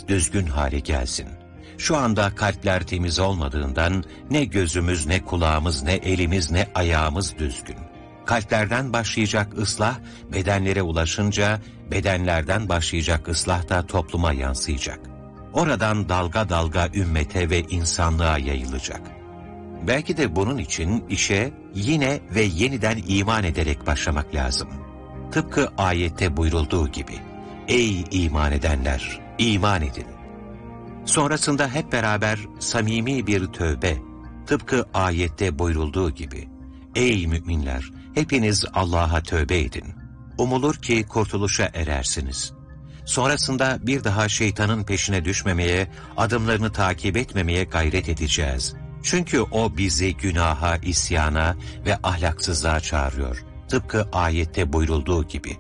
kalplerimiz düzgün hale gelsin. Şu anda kalpler temiz olmadığından ne gözümüz, ne kulağımız, ne elimiz, ne ayağımız düzgün. Kalplerden başlayacak ıslah bedenlere ulaşınca, bedenlerden başlayacak ıslah da topluma yansıyacak. Oradan dalga dalga ümmete ve insanlığa yayılacak. Belki de bunun için işe yine ve yeniden iman ederek başlamak lazım. Tıpkı ayette buyurulduğu gibi, ''Ey iman edenler, iman edin.'' Sonrasında hep beraber samimi bir tövbe, tıpkı ayette buyurulduğu gibi, ''Ey müminler, hepiniz Allah'a tövbe edin. Umulur ki kurtuluşa erersiniz.'' Sonrasında bir daha şeytanın peşine düşmemeye, adımlarını takip etmemeye gayret edeceğiz. Çünkü o bizi günaha, isyana ve ahlaksızlığa çağırıyor. Tıpkı ayette buyurulduğu gibi.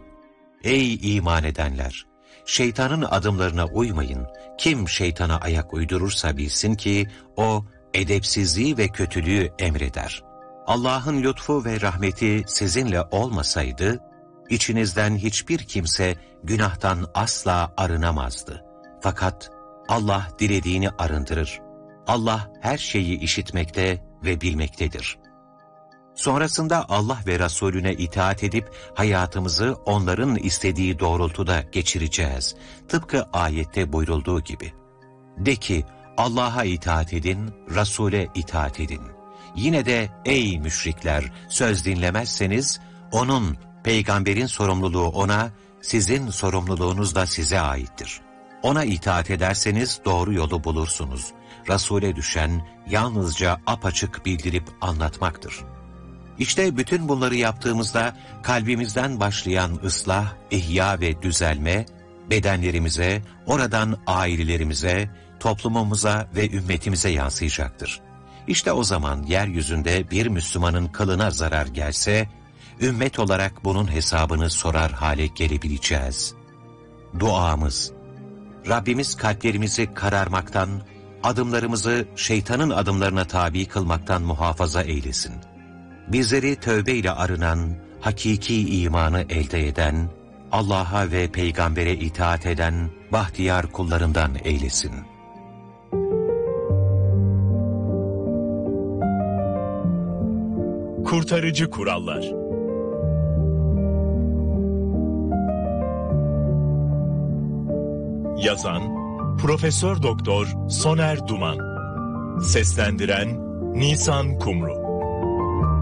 Ey iman edenler! Şeytanın adımlarına uymayın. Kim şeytana ayak uydurursa bilsin ki o edepsizliği ve kötülüğü emreder. Allah'ın lütfu ve rahmeti sizinle olmasaydı, İçinizden hiçbir kimse günahtan asla arınamazdı. Fakat Allah dilediğini arındırır. Allah her şeyi işitmekte ve bilmektedir. Sonrasında Allah ve Resulüne itaat edip hayatımızı onların istediği doğrultuda geçireceğiz. Tıpkı ayette buyurulduğu gibi. De ki Allah'a itaat edin, Resul'e itaat edin. Yine de ey müşrikler, söz dinlemezseniz onun, peygamberin sorumluluğu ona, sizin sorumluluğunuz da size aittir. Ona itaat ederseniz doğru yolu bulursunuz. Resul'e düşen yalnızca apaçık bildirip anlatmaktır. İşte bütün bunları yaptığımızda kalbimizden başlayan ıslah, ihya ve düzelme, bedenlerimize, oradan ailelerimize, toplumumuza ve ümmetimize yansıyacaktır. İşte o zaman yeryüzünde bir Müslümanın kılına zarar gelse, ümmet olarak bunun hesabını sorar hale gelebileceğiz. Duamız, Rabbimiz kalplerimizi kararmaktan, adımlarımızı şeytanın adımlarına tabi kılmaktan muhafaza eylesin. Bizleri tövbeyle arınan, hakiki imanı elde eden, Allah'a ve peygambere itaat eden bahtiyar kullarından eylesin. Kurtarıcı kurallar. Yazan Profesör Doktor Soner Duman. Seslendiren Nisan Kumru.